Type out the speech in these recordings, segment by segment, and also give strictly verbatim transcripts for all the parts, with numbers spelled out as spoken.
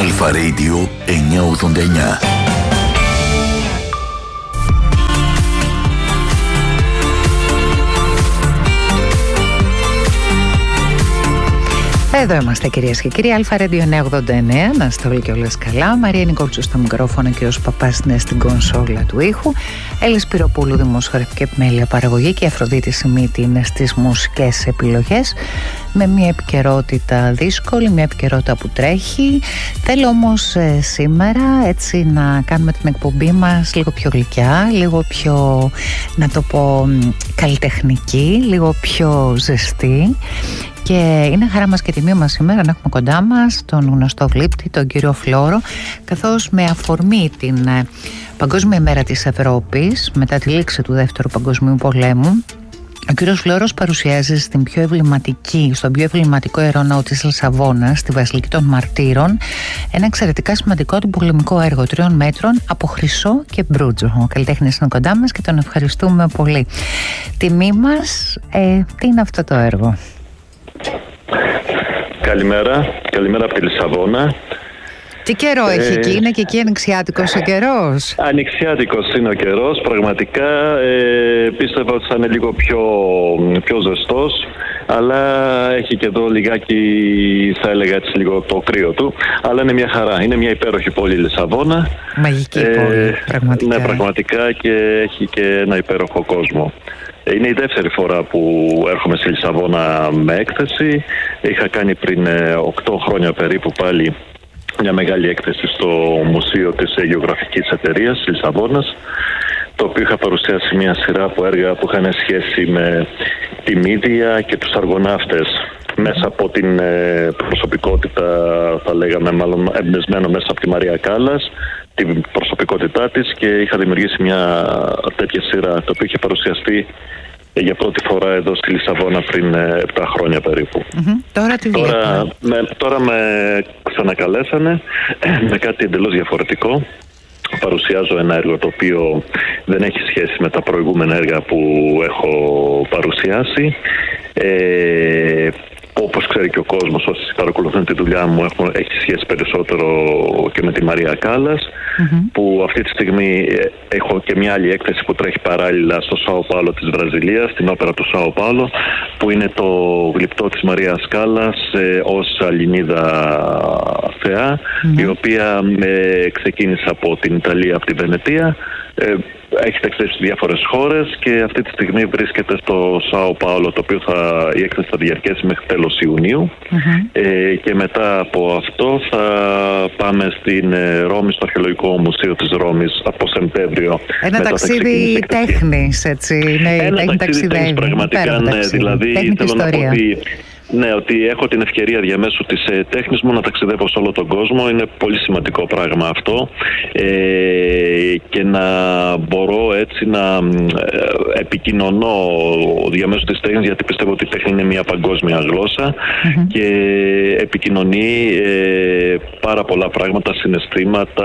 Αλφα Radio εννιακόσια ογδόντα εννιά. Εδώ είμαστε, κυρίες και κύριοι. Αλφα Radio εννιακόσια ογδόντα εννέα. Να είστε όλοι και όλες καλά. Μαρία Νικόλτσου στο μικρόφωνο, κύριος Παπάς είναι στην κονσόλα του ήχου. Έλλη Σπυροπούλου, δημοσιογραφική επιμέλεια παραγωγή, και Αφροδίτη Σιμίτη είναι στις μουσικές επιλογές. Με μια επικαιρότητα δύσκολη, μια επικαιρότητα που τρέχει. Θέλω όμως ε, σήμερα έτσι να κάνουμε την εκπομπή μας λίγο πιο γλυκιά, λίγο πιο, να το πω, καλλιτεχνική, λίγο πιο ζεστή. Και είναι χαρά μας και τιμή μας σήμερα να έχουμε κοντά μας τον γνωστό γλύπτη, τον κύριο Φλόρο, καθώς με αφορμή την Παγκόσμια ημέρα της Ευρώπης μετά τη λήξη του Δεύτερου Παγκοσμίου Πολέμου, ο κύριος Φλόρος παρουσιάζει στην πιο εμβληματική, στον πιο εμβληματικό ιεροναό της Λισαβόνας, στη Βασιλική των Μαρτύρων, ένα εξαιρετικά σημαντικό του πολεμικό έργο τριών μέτρων από χρυσό και μπρούτζο. Ο καλλιτέχνης είναι κοντά μας και τον ευχαριστούμε πολύ. Τιμή μας, ε, τι είναι αυτό το έργο? Καλημέρα, καλημέρα από τη Λισαβόνα. Τι καιρό ε, έχει εκεί, είναι και εκεί ανοιξιάτικος ο καιρός? Ανοιξιάτικος είναι ο καιρός, πραγματικά ε, πίστευα ότι θα είναι λίγο πιο, πιο ζεστός, αλλά έχει και εδώ λιγάκι, θα έλεγα έτσι, λίγο το κρύο του, αλλά είναι μια χαρά, είναι μια υπέροχη πόλη η Λισαβόνα. Μαγική ε, πόλη, πραγματικά. Ναι, πραγματικά, και έχει και ένα υπέροχο κόσμο. Είναι η δεύτερη φορά που έρχομαι στη Λισαβόνα με έκθεση. Είχα κάνει πριν οκτώ χρόνια περίπου πάλι μια μεγάλη έκθεση στο Μουσείο της Γεωγραφικής Εταιρείας της Λισαβόνας, το οποίο είχα παρουσιάσει μια σειρά από έργα που είχαν σχέση με τη Μύδια και τους αργοναύτες, μέσα από την προσωπικότητα, θα λέγαμε μάλλον εμπνευσμένο μέσα από τη Μαρία Κάλλας, την προσωπικότητά της, και είχα δημιουργήσει μια τέτοια σειρά, το οποίο είχε παρουσιαστεί για πρώτη φορά εδώ στη Λισαβόνα πριν επτά χρόνια περίπου. Mm-hmm. Τώρα τι τώρα, με, τώρα με ξανακαλέσανε με κάτι εντελώς διαφορετικό. Παρουσιάζω ένα έργο το οποίο δεν έχει σχέση με τα προηγούμενα έργα που έχω παρουσιάσει. Ε, Όπως ξέρει και ο κόσμος, όσοι παρακολουθούν τη δουλειά μου, έχουν, έχει σχέση περισσότερο και με τη Μαρία Κάλλας, mm-hmm. που αυτή τη στιγμή έχω και μια άλλη έκθεση που τρέχει παράλληλα στο Σάο Πάολο της Βραζιλίας, στην όπερα του Σάο Πάολο, που είναι το γλυπτό της Μαρίας Κάλλας ε, ως Ελληνίδα θεά, mm-hmm. η οποία ε, ξεκίνησε από την Ιταλία, από τη Βενετία. Ε, έχει ταξιδέψει σε διάφορες χώρες και αυτή τη στιγμή βρίσκεται στο Σάο Πάολο, το οποίο θα, η έκθεση θα διαρκέσει μέχρι τέλος Ιουνίου. Mm-hmm. Ε, και μετά από αυτό θα πάμε στην ε, Ρώμη, στο Αρχαιολογικό Μουσείο της Ρώμης από Σεπτέμβριο. Ένα ταξίδι τέχνης, έτσι. Ναι, ένα ταξίδι τέχνης, πραγματικά, ναι, δηλαδή θέλω να πω ότι ναι, ότι έχω την ευκαιρία διαμέσου της ε, τέχνης μου να ταξιδεύω σε όλο τον κόσμο. Είναι πολύ σημαντικό πράγμα αυτό, ε, και να μπορώ έτσι να ε, επικοινωνώ διαμέσου της τέχνης, γιατί πιστεύω ότι η τέχνη είναι μια παγκόσμια γλώσσα, mm-hmm. και επικοινωνεί ε, πάρα πολλά πράγματα, συναισθήματα,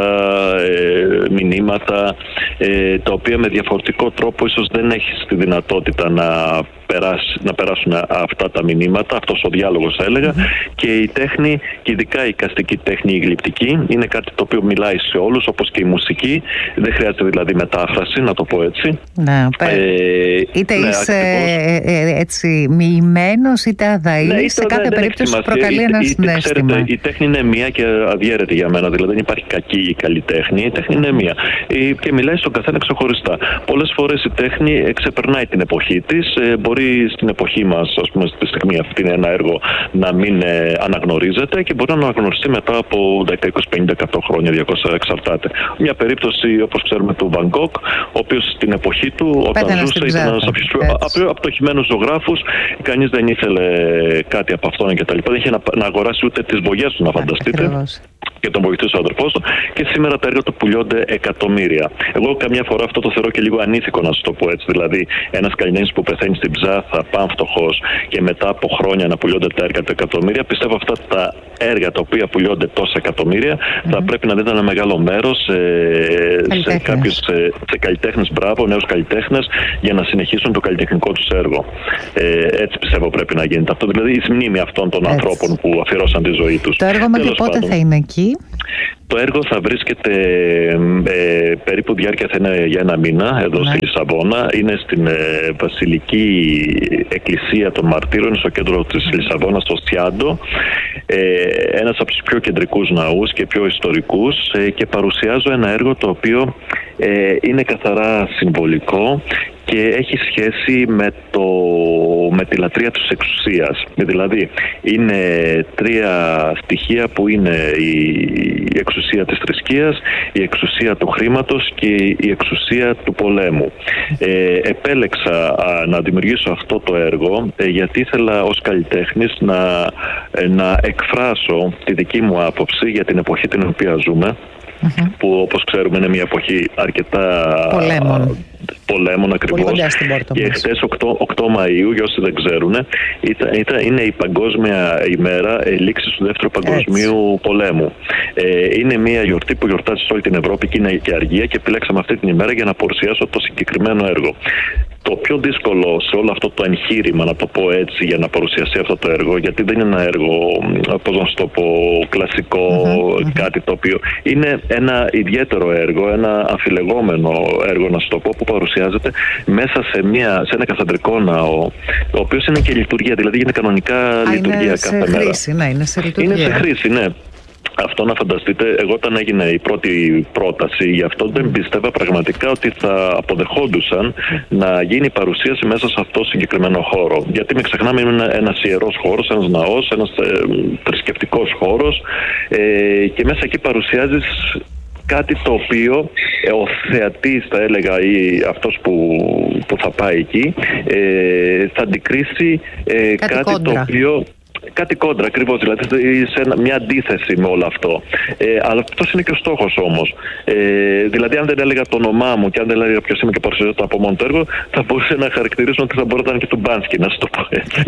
ε, μηνύματα, ε, τα οποία με διαφορετικό τρόπο ίσως δεν έχεις τη δυνατότητα να περάσει, να περάσουν αυτά τα μηνύματα, αυτός ο διάλογος, θα έλεγα. Mm-hmm. Και η τέχνη, και ειδικά η εικαστική τέχνη, η γλυπτική, είναι κάτι το οποίο μιλάει σε όλους, όπως και η μουσική. Δεν χρειάζεται δηλαδή μετάφραση, να το πω έτσι. Να, ε, είτε ναι, είσαι ε, έτσι μοιημένος είτε αδαής, ναι, σε κάθε περίπτωση σου προκαλεί ένα συναίσθημα. Ξέρετε, η τέχνη είναι μία και αδιέρετη για μένα, δηλαδή δεν υπάρχει κακή ή καλή τέχνη. Η τέχνη είναι μία και μιλάει στον καθένα ξεχωριστά. Πολλές φορές η καλή ξεπερνάει την εποχή της. Μπορεί στην εποχή μας, ας πούμε, στη στιγμή αυτή, ένα έργο να μην ε, αναγνωρίζεται και μπορεί να αναγνωριστεί μετά από δέκα, είκοσι, πενήντα, εκατό χρόνια, διακόσια, εξαρτάται. Μια περίπτωση, όπως ξέρουμε, του Βαν Γκόκ, ο οποίος στην εποχή του, όταν ζούσε, ήταν ένας από τους πιο απτοχημένους ζωγράφους. Κανείς δεν ήθελε κάτι από αυτόν κτλ. Δεν είχε να, να αγοράσει ούτε τις μπογιές του, να φανταστείτε. Ακριβώς. Και τον βοηθούσε ο αδερφός του, και σήμερα τα έργα του πουλιώνται εκατομμύρια. Εγώ καμιά φορά αυτό το θεωρώ και λίγο ανήθικο, να σου το πω έτσι. Δηλαδή, ένας καλλιτέχνης που πεθαίνει στην ψάθα, πανφτωχός, και μετά από χρόνια να πουλιώνται τα έργα του εκατομμύρια, πιστεύω αυτά τα έργα τα οποία πουλιώνται τόσα εκατομμύρια mm-hmm. θα πρέπει να δίνουν ένα μεγάλο μέρος ε, σε κάποιους σε, σε καλλιτέχνες, μπράβο, νέους καλλιτέχνες, για να συνεχίσουν το καλλιτεχνικό τους έργο. Ε, έτσι πιστεύω πρέπει να γίνεται αυτό. Δηλαδή, η μνήμη αυτών των έτσι. ανθρώπων που αφιερώσαν τη ζωή τους. Το έργο μας πότε θα είναι εκεί? Το έργο θα βρίσκεται ε, περίπου διάρκεια θα είναι για ένα μήνα εδώ ναι. στη Λισαβόνα. Είναι στην ε, Βασιλική Εκκλησία των Μαρτύρων, στο κέντρο της Λισαβόνας, στο Σιάντο. Ε, ένας από τους πιο κεντρικούς ναούς και πιο ιστορικούς ε, και παρουσιάζω ένα έργο το οποίο ε, είναι καθαρά συμβολικό και έχει σχέση με, το, με τη λατρεία της εξουσίας. Δηλαδή, είναι τρία στοιχεία που είναι η εξουσία της θρησκείας, η εξουσία του χρήματος και η εξουσία του πολέμου. Ε, επέλεξα α, να δημιουργήσω αυτό το έργο ε, γιατί ήθελα ως καλλιτέχνης να, ε, να εκφράσω τη δική μου άποψη για την εποχή την οποία ζούμε. Mm-hmm. Που όπως ξέρουμε είναι μια εποχή αρκετά πολέμων, πολέμων ακριβώς. Και χτες οκτώ Μαΐου, για όσοι δεν ξέρουν, ήταν, ήταν, είναι η παγκόσμια ημέρα λήξης του Δεύτερου Παγκοσμίου Έτσι. Πολέμου. Ε, είναι μια γιορτή που γιορτάζει σε όλη την Ευρώπη και είναι και αργία και επιλέξαμε αυτή την ημέρα για να παρουσιάσω το συγκεκριμένο έργο. Το πιο δύσκολο σε όλο αυτό το εγχείρημα, να το πω έτσι, για να παρουσιαστεί αυτό το έργο, γιατί δεν είναι ένα έργο, πώς να σου το πω, κλασικό, mm-hmm, κάτι το οποίο είναι ένα ιδιαίτερο έργο, ένα αμφιλεγόμενο έργο, να σου το πω, που παρουσιάζεται μέσα σε, μια, σε ένα καθαντρικό ναό, ο οποίος είναι και λειτουργία, δηλαδή είναι κανονικά Α, λειτουργία είναι κάθε σε μέρα. Χρήση, ναι, είναι σε λειτουργία. Είναι σε χρήση, ναι. Αυτό να φανταστείτε, εγώ όταν έγινε η πρώτη πρόταση γι' αυτό δεν πίστευα πραγματικά ότι θα αποδεχόντουσαν να γίνει παρουσίαση μέσα σε αυτό το συγκεκριμένο χώρο. Γιατί μην ξεχνάμε, είναι ένας ιερός χώρος, ένας ναός, ένας ε, θρησκευτικός χώρος ε, και μέσα εκεί παρουσιάζεις κάτι το οποίο ε, ο θεατής, θα έλεγα, ή αυτός που, που θα πάει εκεί ε, θα αντικρίσει ε, κάτι, κάτι το οποίο... Κάτι κόντρα, ακριβώς, δηλαδή σε μια αντίθεση με όλο αυτό. Ε, αλλά αυτός είναι και ο στόχος όμως. Ε, δηλαδή, αν δεν έλεγα το όνομά μου και αν δεν έλεγα ποιος είμαι και παρουσιάζω από μόνο το έργο, θα μπορούσε να χαρακτηρίσουν ότι θα μπορεί να είναι και του Μπάνσκι, να σου το πω έτσι.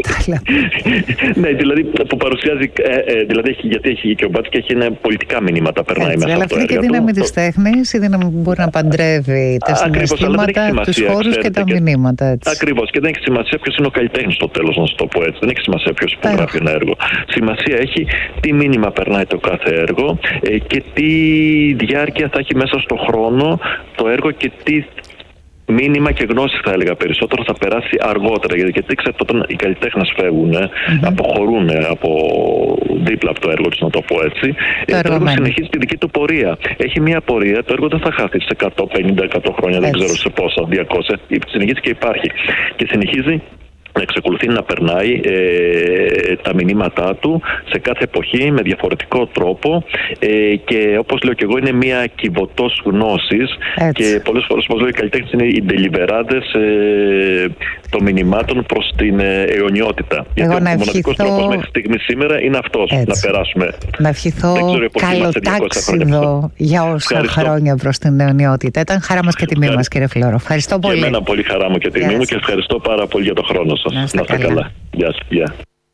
Ναι, δηλαδή που παρουσιάζει. Ε, ε, δηλαδή, γιατί έχει και ο Μπάνσκι έχει ένα πολιτικά μηνύματα, περνάει έτσι, μέσα από το έργο. Αλλά αυτή και η δύναμη της τέχνης, η δύναμη που μπορεί να παντρεύει τα συναισθήματα, τους χώρους και τα μηνύματα. Ακριβώς. Και δεν έχει σημασία ποιος είναι ο καλλιτέχνης στο τέλος, να σου το πω έτσι. Δεν έχει σημασία ποιος υπογράφει ένα έργο. Σημασία έχει τι μήνυμα περνάει το κάθε έργο ε, και τι διάρκεια θα έχει μέσα στο χρόνο το έργο και τι μήνυμα και γνώση, θα έλεγα, περισσότερο θα περάσει αργότερα. Γιατί ξέρετε, όταν οι καλλιτέχνες φεύγουν, mm-hmm. αποχωρούν από δίπλα από το έργο τους, να το πω έτσι, το, το έργο συνεχίζει τη δική του πορεία. Έχει μια πορεία, το έργο δεν θα χάθει σε εκατό πενήντα εκατό χρόνια, έτσι. Δεν ξέρω σε πόσα, διακόσια, συνεχίζει και υπάρχει. Και συνεχίζει να εξακολουθεί να περνάει ε, τα μηνύματά του σε κάθε εποχή με διαφορετικό τρόπο ε, και όπως λέω και εγώ είναι μια κυβωτός γνώσης και πολλές φορές, όπως λέω, οι καλλιτέχνες είναι οι ντελιβεράντες ε, των μηνυμάτων προς την ε, αιωνιότητα. Εγώ γιατί ο μοναδικός τρόπος μέχρι στιγμή σήμερα είναι αυτός, έτσι. Να περάσουμε. Να ευχηθώ καλό τάξιδο για όσα Ευχαριστώ. Χρόνια προς την αιωνιότητα. Ήταν χαρά μας και τιμή μας, κύριε Φλόρο. Ευχαριστώ πολύ. Και εμένα πολύ χαρά μου και τιμή μου και ευχαριστώ πάρα πολύ για το χρόνο σας. Να είστε καλά. καλά. Γεια σας. Γεια.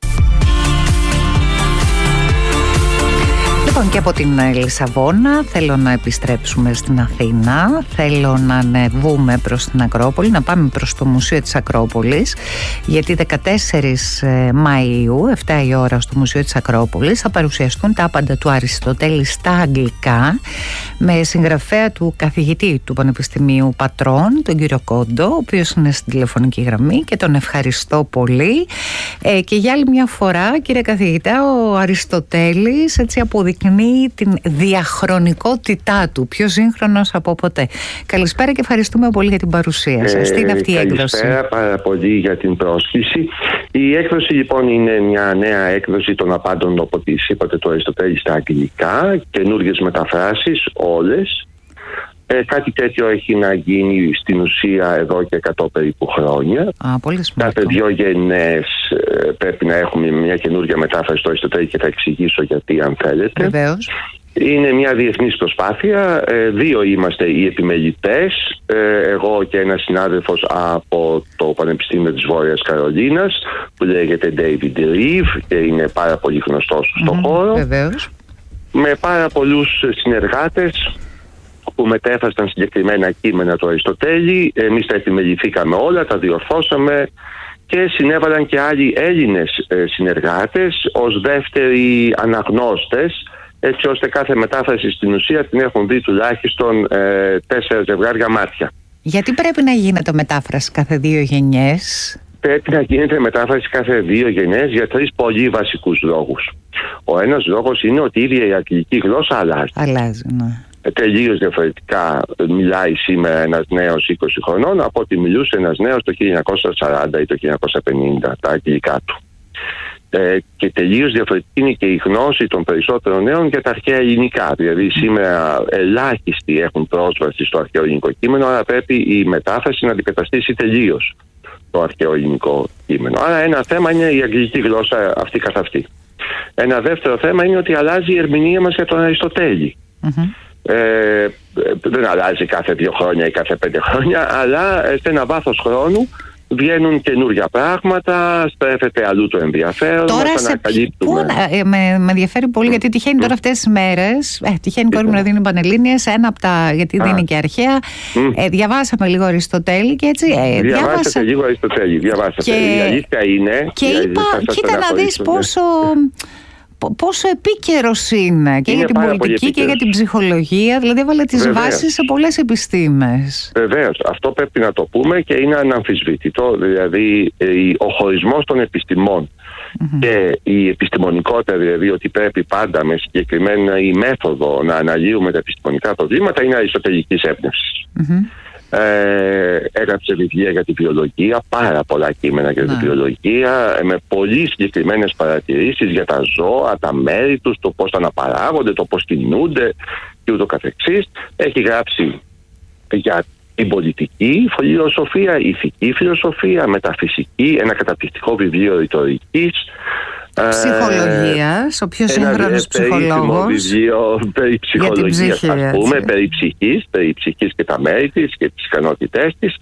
Λοιπόν, και από την Λισαβόνα θέλω να επιστρέψουμε στην Αθήνα, θέλω να ανεβούμε προς την Ακρόπολη, να πάμε προς το Μουσείο της Ακρόπολης, γιατί δεκατέσσερις Μαΐου, επτά η ώρα, στο Μουσείο της Ακρόπολης θα παρουσιαστούν τα άπαντα του Αριστοτέλη στα αγγλικά, με συγγραφέα του καθηγητή του Πανεπιστημίου Πατρών, τον κύριο Κόντο, ο οποίος είναι στην τηλεφωνική γραμμή και τον ευχαριστώ πολύ. Ε, και για άλλη μια φορά, κύριε καθηγητά, ο Αριστοτέλης έτσι αποδεικνύει την διαχρονικότητά του, πιο σύγχρονος από ποτέ. Καλησπέρα και ευχαριστούμε πολύ για την παρουσία σας. Τι είναι αυτή η έκδοση? Καλησπέρα, πάρα πολύ για την πρόσκληση. Η έκδοση λοιπόν είναι μια νέα έκδοση των απάντων, όπως είπατε, του Αριστοτέλη στα αγγλικά, καινούργιες μεταφράσεις όλες. Ε, κάτι τέτοιο έχει να γίνει στην ουσία εδώ και εκατό περίπου χρόνια. Α, πολύ Κάθε δύο γενναίες ε, πρέπει να έχουμε μια καινούργια μετάφραση στο Αριστοτέλη και θα εξηγήσω γιατί, αν θέλετε. Βεβαίως. Είναι μια διεθνής προσπάθεια. Ε, δύο είμαστε οι επιμελητές. Ε, εγώ και ένας συνάδελφος από το Πανεπιστήμιο της Βόρειας Καρολίνας που λέγεται David Reeve και είναι πάρα πολύ γνωστός στον mm-hmm, χώρο. Βεβαίως. Με πάρα πολλούς συνεργάτες που μετέφρασαν συγκεκριμένα κείμενα του Αριστοτέλη. Εμείς τα επιμεληθήκαμε όλα, τα διορθώσαμε και συνέβαλαν και άλλοι Έλληνες συνεργάτες ως δεύτεροι αναγνώστες έτσι ώστε κάθε μετάφραση στην ουσία την έχουν δει τουλάχιστον ε, τέσσερα ζευγάρια μάτια. Γιατί πρέπει να γίνεται μετάφραση κάθε δύο γενιές? Πρέπει να γίνεται μετάφραση κάθε δύο γενιές για τρεις πολύ βασικούς λόγους. Ο ένας λόγος είναι ότι η ίδια η αγγλική γλώσσα αλλάζει. Αλλάζει, ναι. Τελείως διαφορετικά μιλάει σήμερα ένας νέος είκοσι χρονών από ότι μιλούσε ένας νέος το χίλια εννιακόσια σαράντα ή το χίλια εννιακόσια πενήντα, τα αγγλικά του. Ε, και τελείως διαφορετική είναι και η γνώση των περισσότερων νέων για τα αρχαία ελληνικά. Δηλαδή σήμερα ελάχιστοι έχουν πρόσβαση στο αρχαίο ελληνικό κείμενο, άρα πρέπει η μετάφραση να αντικαταστήσει τελείως το αρχαίο ελληνικό κείμενο. Άρα ένα θέμα είναι η αγγλική γλώσσα αυτή καθ' αυτή. Ένα δεύτερο θέμα είναι ότι αλλάζει η ερμηνεία μας για τον Αριστοτέλη. Mm-hmm. Ε, δεν αλλάζει κάθε δύο χρόνια ή κάθε πέντε χρόνια, αλλά σε ένα βάθος χρόνου βγαίνουν καινούργια πράγματα, στρέφεται αλλού το ενδιαφέρον. Τώρα σε πού, με, με ενδιαφέρει πολύ, γιατί τυχαίνει τώρα αυτές τις μέρες, ε, τυχαίνει η κόρη μου να δίνει Πανελλήνιες, ένα από τα, γιατί δίνει και αρχαία. Ε, διαβάσαμε λίγο Αριστοτέλη και έτσι. Ε, διαβάσατε διάβασα... λίγο Αριστοτέλη, διαβάσατε. Και... η αλήθεια είναι. Και είπα, κοίτα να δεις πόσο. Πόσο επίκαιρος είναι και είναι για την πολιτική και για την ψυχολογία, δηλαδή έβαλε τις βάσεις σε πολλές επιστήμες. Βεβαίως, αυτό πρέπει να το πούμε και είναι αναμφισβήτητο, δηλαδή ο χωρισμός των επιστημών mm-hmm. και η επιστημονικότητα, δηλαδή ότι πρέπει πάντα με συγκεκριμένη μέθοδο να αναλύουμε τα επιστημονικά προβλήματα, είναι αριστοτελικής έμπνευσης. Mm-hmm. Ε, έγραψε βιβλία για τη βιολογία, πάρα πολλά κείμενα για τη βιολογία, με πολύ συγκεκριμένες παρατηρήσεις για τα ζώα, τα μέρη τους, το πώς αναπαράγονται, το πώς κινούνται και ούτω καθεξής. Έχει γράψει για την πολιτική φιλοσοφία, ηθική φιλοσοφία, μεταφυσική, ένα καταπληκτικό βιβλίο ρητορικής. Ψυχολογίας, ο πιο σύγχρονος ψυχολόγος. Ένα βιβλίο περί ψυχολογίας, ας πούμε, περί ψυχής, περί ψυχής και τα μέρη της και τις ικανότητές της.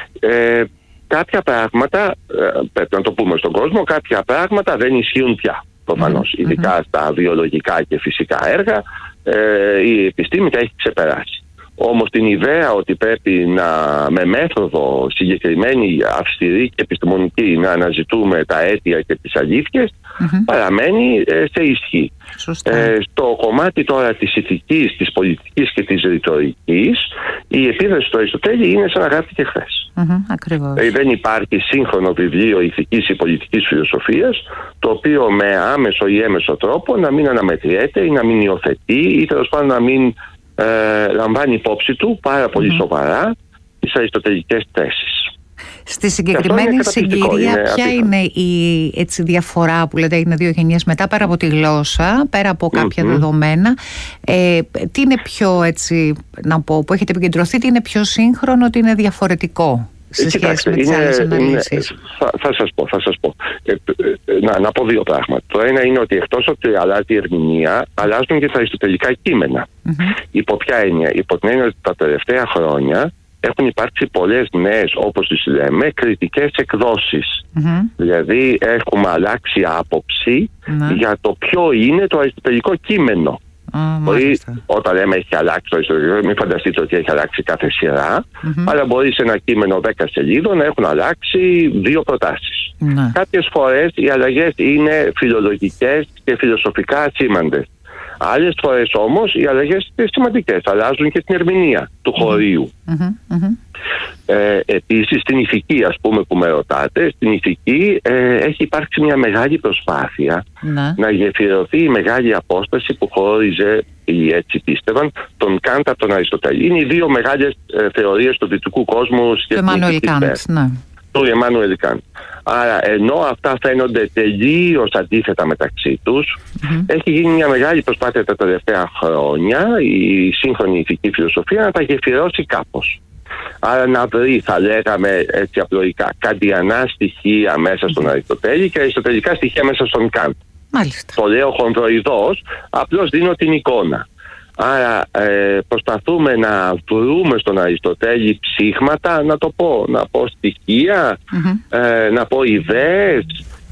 Ε, κάποια πράγματα, ε, πρέπει να το πούμε στον κόσμο, κάποια πράγματα δεν ισχύουν πια, προφανώς. Mm-hmm. Ειδικά στα βιολογικά και φυσικά έργα, ε, η επιστήμη τα έχει ξεπεράσει. Όμως την ιδέα ότι πρέπει να με μέθοδο συγκεκριμένη, αυστηρή και επιστημονική να αναζητούμε τα αίτια και τις αλήθειες mm-hmm. παραμένει ε, σε ισχύ. Ε, στο κομμάτι τώρα της ηθικής, της πολιτικής και της ρητορικής, η επίδραση του Αριστοτέλη είναι σαν να γράφτηκε χθες. Mm-hmm, ακριβώς. Ε, δεν υπάρχει σύγχρονο βιβλίο ηθικής ή πολιτικής φιλοσοφίας το οποίο με άμεσο ή έμεσο τρόπο να μην αναμετριέται ή να μην υιοθετεί ή τέλος πάντων να μην Ε, λαμβάνει υπόψη του πάρα πολύ mm-hmm. σοβαρά τις αριστοτελικές θέσεις. Στη συγκεκριμένη συγκυρία είναι ποια απίθανο. Είναι η έτσι, διαφορά που λέτε είναι δύο γενιές μετά, πέρα από τη γλώσσα, πέρα από κάποια mm-hmm. δεδομένα, ε, τι είναι πιο έτσι να πω, που έχετε επικεντρωθεί, τι είναι πιο σύγχρονο, τι είναι διαφορετικό σε σχέση Κοιτάξτε, με τις είναι, άλλες αναλύσεις? Είναι, θα, θα σας πω, θα σας πω. Ε, ε, να, να πω δύο πράγματα. Το ένα είναι ότι εκτός ότι αλλάζει η ερμηνεία, αλλάζουν και τα αριστοτελικά κείμενα. Mm-hmm. Υπό ποια έννοια? Υπό την έννοια ότι τα τελευταία χρόνια έχουν υπάρξει πολλές νέες, όπως τις λέμε, κριτικές εκδόσεις. Mm-hmm. Δηλαδή έχουμε αλλάξει άποψη mm-hmm. για το ποιο είναι το αριστοτελικό κείμενο. Oh, μπορεί, όταν λέμε έχει αλλάξει το ιστορικό, μην φανταστείτε ότι έχει αλλάξει κάθε σειρά, mm-hmm. αλλά μπορεί σε ένα κείμενο δέκα σελίδων να έχουν αλλάξει δύο προτάσεις. Mm-hmm. Κάποιες φορές οι αλλαγές είναι φιλολογικές και φιλοσοφικά ασήμαντες. Άλλες φορές όμως οι αλλαγές είναι σημαντικές, αλλάζουν και την ερμηνεία του χωρίου. Mm-hmm. Mm-hmm. Ε, επίσης στην ηθική, ας πούμε, που με ρωτάτε, στην ηθική ε, έχει υπάρξει μια μεγάλη προσπάθεια mm-hmm. να γεφυρωθεί η μεγάλη απόσταση που χώριζε, ή έτσι πίστευαν, τον Καντ από τον Αριστοτέλη. Είναι οι δύο μεγάλες ε, θεωρίες του δυτικού κόσμου σχετικά. Του Εμμανουέλ Καντ, ναι. Του Εμμανουέλ Καντ. Άρα ενώ αυτά φαίνονται τελείως αντίθετα μεταξύ τους, mm-hmm. έχει γίνει μια μεγάλη προσπάθεια τα τελευταία χρόνια η σύγχρονη ηθική φιλοσοφία να τα γεφυρώσει κάπως. Άρα να βρει, θα λέγαμε έτσι απλοϊκά, καντιανά στοιχεία μέσα στον Αριστοτέλη και αριστοτελικά στοιχεία μέσα στον Καντ. Μάλιστα. Το λέω χονδροειδώς, απλώς δίνω την εικόνα. Άρα ε, προσπαθούμε να βρούμε στον Αριστοτέλη ψήγματα, να το πω, να πω στοιχεία, mm-hmm. ε, να πω ιδέες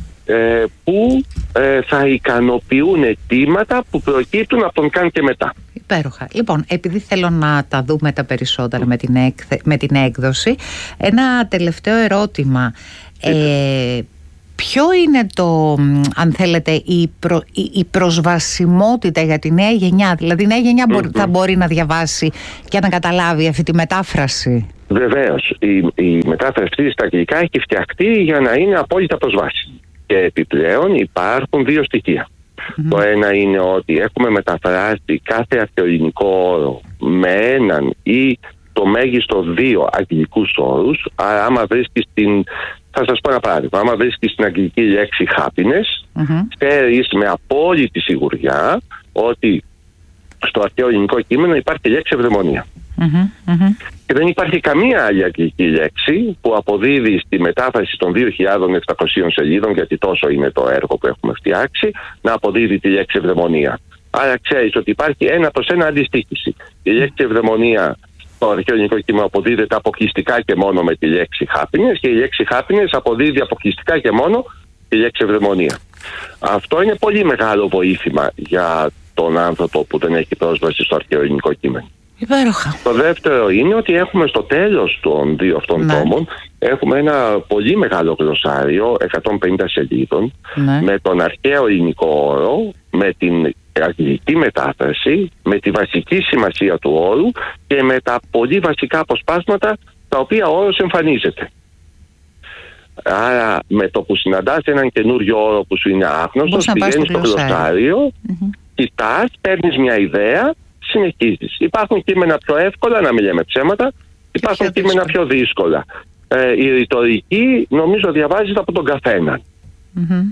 ε, που ε, θα ικανοποιούν αιτήματα που προκύπτουν από τον Καντ και μετά. Υπέροχα. Λοιπόν, επειδή θέλω να τα δούμε τα περισσότερα με την, έκθε, με την έκδοση, ένα τελευταίο ερώτημα. Ε, ποιο είναι το, αν θέλετε, η, προ, η, η προσβασιμότητα για τη νέα γενιά? Δηλαδή η νέα γενιά mm-hmm. θα μπορεί να διαβάσει και να καταλάβει αυτή τη μετάφραση? Βεβαίως. Η, η μετάφραση αυτή στα αγγλικά έχει φτιαχτεί για να είναι απόλυτα προσβάσιμη. Και επιπλέον υπάρχουν δύο στοιχεία. Mm-hmm. Το ένα είναι ότι έχουμε μεταφράσει κάθε αρχαιοελληνικό όρο με έναν ή το μέγιστο δύο αγγλικούς όρους. Άρα άμα βρίσκεις την... Θα σας πω ένα παράδειγμα. Άμα βρίσκεις την αγγλική λέξη happiness, mm-hmm. ξέρεις με απόλυτη σιγουριά ότι στο αρχαίο ελληνικό κείμενο υπάρχει λέξη ευδαιμονία. Mm-hmm. Mm-hmm. Και δεν υπάρχει καμία άλλη αγγλική λέξη που αποδίδει στη μετάφραση των δύο χιλιάδες επτακόσιων σελίδων, γιατί τόσο είναι το έργο που έχουμε φτιάξει, να αποδίδει τη λέξη ευδαιμονία. Άρα ξέρεις ότι υπάρχει ένα προς ένα αντιστοίχηση. Η λέξη ευδαιμονία το αρχαίο ελληνικό κείμενο αποδίδεται αποκλειστικά και μόνο με τη λέξη happiness και η λέξη happiness αποδίδει αποκλειστικά και μόνο τη λέξη ευδαιμονία. Αυτό είναι πολύ μεγάλο βοήθημα για τον άνθρωπο που δεν έχει πρόσβαση στο αρχαίο ελληνικό κείμενο. Υπέροχα. Το δεύτερο είναι ότι έχουμε στο τέλος των δύο αυτών ναι. τόμων έχουμε ένα πολύ μεγάλο γλωσσάριο εκατόν πενήντα σελίδων ναι. με τον αρχαίο ελληνικό όρο, με την αγγλική μετάφραση, με τη βασική σημασία του όρου και με τα πολύ βασικά αποσπάσματα τα οποία ο όρος εμφανίζεται. Άρα με το που συναντάς έναν καινούριο όρο που σου είναι άγνωστος, πηγαίνεις στο γλωσσάριο, mm-hmm. κοιτάς, παίρνεις μια ιδέα, συνεχίζεις. Υπάρχουν κείμενα πιο εύκολα, να μην λέμε ψέματα, υπάρχουν πιο κείμενα πιο δύσκολα. Ε, η ρητορική νομίζω διαβάζεται από τον καθένα. Mm-hmm.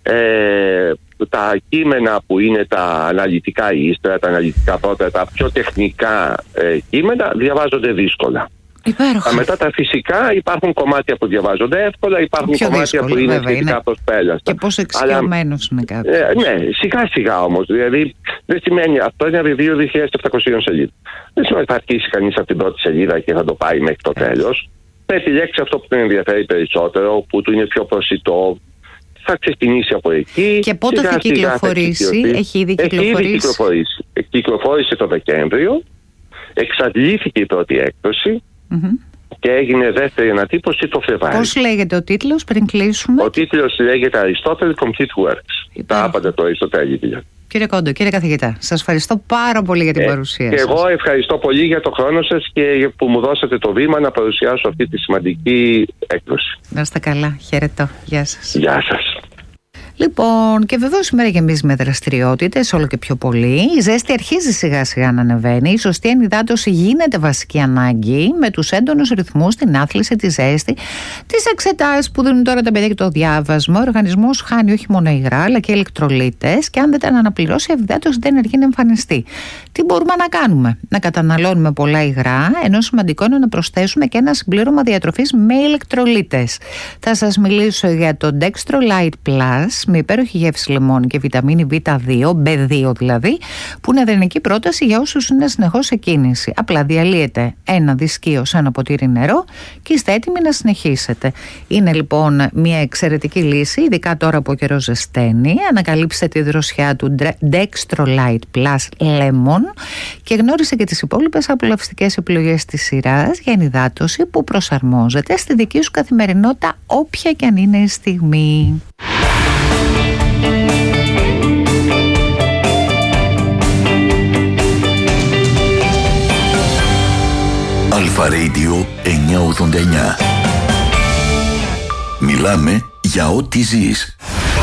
Ε, τα κείμενα που είναι τα αναλυτικά ύστερα, τα αναλυτικά πρώτα, τα πιο τεχνικά ε, κείμενα διαβάζονται δύσκολα. Υπέροχα. Μετά τα φυσικά υπάρχουν κομμάτια που διαβάζονται εύκολα, υπάρχουν πιο κομμάτια δύσκολο, που είναι βέβαια, σχετικά είναι... προσπέλαστα. Και πόσο εξοικειωμένος είναι κάποιος. Ε, ναι, σιγά σιγά όμως. Δηλαδή δεν σημαίνει αυτό είναι βιβλίο δύο χιλιάδες επτακόσιες σελίδων. Δεν σημαίνει ότι θα αρχίσει κανείς από την πρώτη σελίδα και θα το πάει μέχρι το τέλος. Θα επιλέξει αυτό που τον ενδιαφέρει περισσότερο, που του είναι πιο προσιτό. Θα ξεκινήσει από εκεί. Και πότε σιγά, θα κυκλοφορήσει, θα έχει ήδη κυκλοφορήσει. Έχει ήδη κυκλοφορήσει. Κυκλοφόρησε το Δεκέμβριο, εξαντλήθηκε η πρώτη έκδοση mm-hmm. και έγινε δεύτερη ανατύπωση το Φλεβάρι. Πώς λέγεται ο τίτλος πριν κλείσουμε? Ο τίτλος λέγεται Aristotle Complete Works. Τα άπαντα το Αριστοτέλη δηλαδή. Κύριε Κόντο, κύριε καθηγητά, σας ευχαριστώ πάρα πολύ για την ε, παρουσία και σας. Και εγώ ευχαριστώ πολύ για το χρόνο σας και που μου δώσατε το βήμα να παρουσιάσω αυτή τη σημαντική έκδοση. Να είστε καλά. Χαιρετώ. Γεια σας. Γεια σας. Λοιπόν, και βεβαίως σήμερα και εμείς με δραστηριότητες όλο και πιο πολύ. Η ζέστη αρχίζει σιγά σιγά να ανεβαίνει. Η σωστή ενυδάτωση γίνεται βασική ανάγκη, με τους έντονους ρυθμούς, την άθληση, τη ζέστη, τις εξετάσεις που δίνουν τώρα τα παιδιά και το διάβασμα. Ο οργανισμός χάνει όχι μόνο υγρά αλλά και ηλεκτρολίτες, και αν δεν τα αναπληρώσει, η ενυδάτωση δεν αργεί να εμφανιστεί. Τι μπορούμε να κάνουμε? Να καταναλώνουμε πολλά υγρά, ενώ σημαντικό είναι να προσθέσουμε και ένα συμπλήρωμα διατροφής με ηλεκτρολίτες. Θα σας μιλήσω για το Dextrolite Plus, με υπέροχη γεύση λεμόνι και βιταμίνη βι δύο, μπι δύο δηλαδή, που είναι ιδανική πρόταση για όσους είναι συνεχώς σε κίνηση. Απλά διαλύετε ένα δισκείο σε ένα ποτήρι νερό και είστε έτοιμοι να συνεχίσετε. Είναι λοιπόν μια εξαιρετική λύση, ειδικά τώρα που ο καιρός ζεσταίνει. Ανακαλύψτε τη δροσιά του Dextrolite Plus Lemon και γνώρισε και τις υπόλοιπες απολαυστικές επιλογές της σειράς για ενυδάτωση που προσαρμόζεται στη δική σου καθημερινότητα, όποια και αν είναι η στιγμή. Αλφα Radio εννιακόσια ογδόντα εννιά. Μιλάμε για ό,τι ζεις.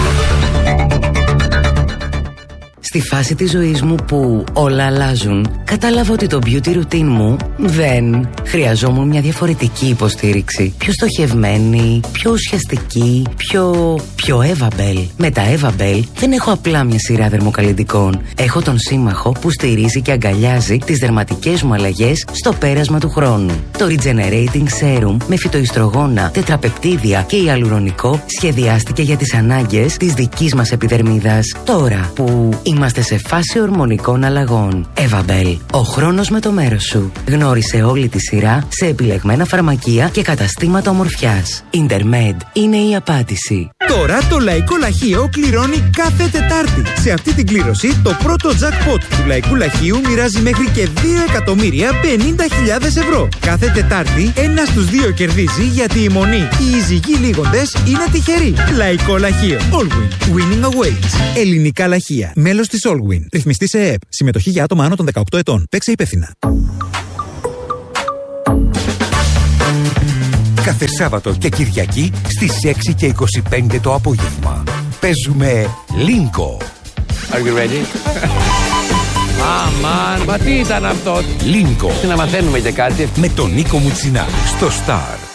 Στη φάση της ζωής μου που όλα αλλάζουν, κατάλαβα ότι το beauty routine μου δεν χρειαζόμουν μια διαφορετική υποστήριξη. Πιο στοχευμένη, πιο ουσιαστική, πιο... πιο Evabel. Με τα Evabel δεν έχω απλά μια σειρά δερμοκαλλυντικών. Έχω τον σύμμαχο που στηρίζει και αγκαλιάζει τις δερματικές μου αλλαγές στο πέρασμα του χρόνου. Το Regenerating Serum με φυτοϊστρογόνα, τετραπεπτίδια και ιαλουρονικό σχεδιάστηκε για τις ανάγκες της δικής μας επιδερμίδας. Τώρα που είμαστε σε φάση ορμονικών αλλαγών. Evabel. Ο χρόνος με το μέρος σου. Γνώρισε όλη τη σειρά σε επιλεγμένα φαρμακεία και καταστήματα ομορφιάς. Intermed είναι η απάντηση. Τώρα το Λαϊκό Λαχείο κληρώνει κάθε Τετάρτη. Σε αυτή την κλήρωση το πρώτο jackpot του Λαϊκού Λαχείου μοιράζει μέχρι και δύο εκατομμύρια πενήντα χιλιάδες ευρώ. Κάθε Τετάρτη ένα στους δύο κερδίζει, γιατί η μονή, οι εισηγοί λίγοντες είναι τυχεροί. Λαϊκό Λαχείο. Allwin. Winning awaits. Ελληνικά λαχεία. Μέλος της Allwin. Ρυθμιστή σε ΕΕΠ. Συμμετοχή για άτομα άνω των δεκαοκτώ ετών. Παίξε υπεύθυνα. Κάθε Σάββατο και Κυριακή στις έξι και είκοσι πέντε το απόγευμα παίζουμε Lingo. Are you ready? Αμάν, μα τι ήταν αυτό? Lingo. Να μαθαίνουμε για κάτι. Με τον Νίκο Μουτσινά στο Star.